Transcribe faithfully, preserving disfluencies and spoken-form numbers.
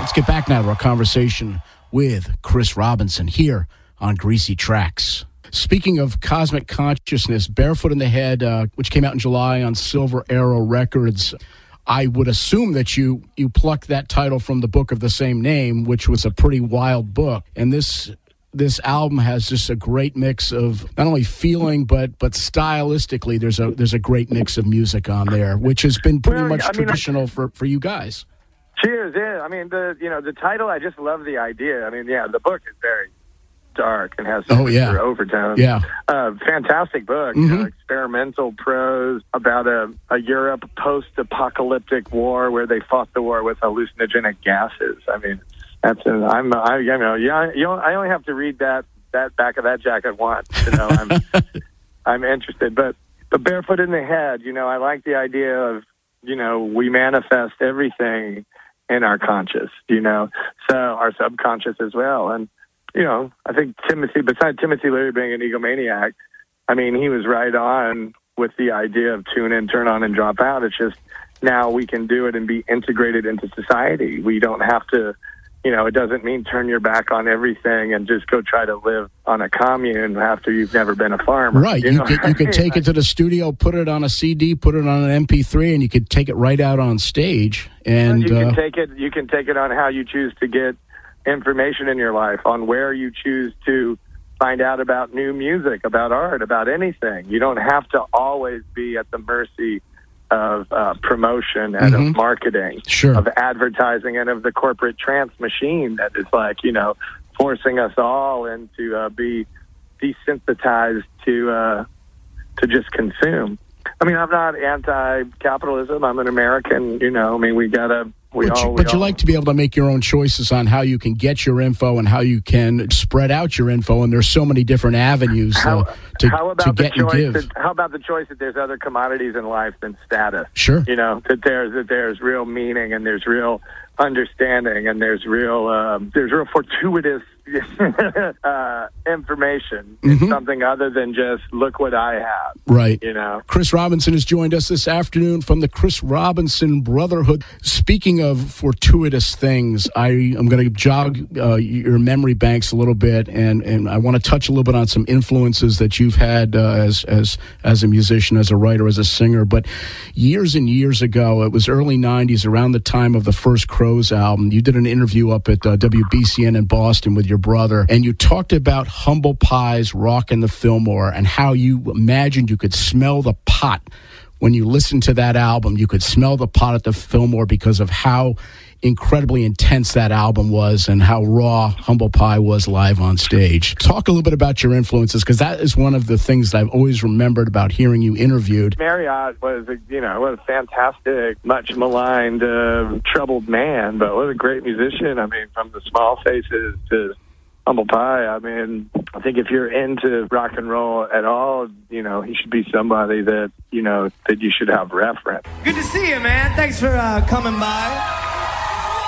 Let's get back now to our conversation with Chris Robinson here on Greasy Tracks. Speaking of Cosmic Consciousness, Barefoot in the Head, uh, which came out in July on Silver Arrow Records, I would assume that you, you plucked that title from the book of the same name, which was a pretty wild book. And this this album has just a great mix of not only feeling, but but stylistically, there's a there's a great mix of music on there, which has been pretty well, much I mean, traditional I, for, for you guys. Cheers, yeah. I mean, the you know the title. I just love the idea. I mean, yeah, the book is very dark and has some oh, yeah. overtones. Yeah, uh, fantastic book. Mm-hmm. You know, experimental prose about a, a Europe post-apocalyptic war where they fought the war with hallucinogenic gases. I mean, that's a, I'm I you know yeah you know, I only have to read that that back of that jacket once. You know, I'm I'm interested. But but Barefoot in the Head. You know, I like the idea of you know we manifest everything in our conscious, you know, so our subconscious as well. And, you know, I think Timothy, besides Timothy Leary being an egomaniac, I mean, he was right on with the idea of tune in, turn on, and drop out. It's just now we can do it and be integrated into society. We don't have to, you know, it doesn't mean turn your back on everything and just go try to live on a commune after you've never been a farmer. Right. You, you could you could take it to the studio, put it on a C D, put it on an M P three, and you could take it right out on stage. And you can uh, take it. You can take it on how you choose to get information in your life, on where you choose to find out about new music, about art, about anything. You don't have to always be at the mercy of uh, promotion and mm-hmm. of marketing, sure. of advertising, and of the corporate trance machine that is like, you know, forcing us all into uh, be desensitized to uh, to just consume. I mean, I'm not anti-capitalism. I'm an American, you know. I mean, we gotta. We but all. You, we but all, you like to be able to make your own choices on how you can get your info and how you can spread out your info. And there's so many different avenues how, uh, to, how about to the get choice and give. That, how about the choice that there's other commodities in life than status? Sure. You know, that there's that there's real meaning and there's real understanding and there's real um, there's real fortuitous uh, information mm-hmm. in something other than just look what I have. Right. You know. Chris Robinson has joined us this afternoon from the Chris Robinson Brotherhood. Speaking of fortuitous things, I am going to jog uh, your memory banks a little bit, and, and I want to touch a little bit on some influences that you've had uh, as as as a musician, as a writer, as a singer. But years and years ago, it was early nineties, around the time of the first Crows album, you did an interview up at uh, W B C N in Boston with your brother, and you talked about Humble Pie's Rockin' the Fillmore and how you imagined you could smell the pot when you listened to that album. You could smell the pot at the Fillmore because of how incredibly intense that album was and how raw Humble Pie was live on stage. Talk a little bit about your influences, because that is one of the things that I've always remembered about hearing you interviewed. Marriott was, a, you know, was a fantastic, much maligned, uh, troubled man, but what a great musician. I mean, from the Small Faces to Humble Pie. I mean, I think if you're into rock and roll at all, you know, he should be somebody that, you know, that you should have reference. Good to see you, man. Thanks for uh, coming by.